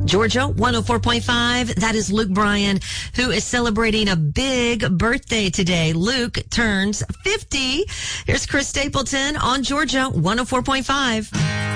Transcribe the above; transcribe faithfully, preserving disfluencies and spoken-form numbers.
Georgia one oh four point five. That is Luke Bryan, who is celebrating a big birthday today. Luke turns fifty. Here's Chris Stapleton on Georgia one oh four point five.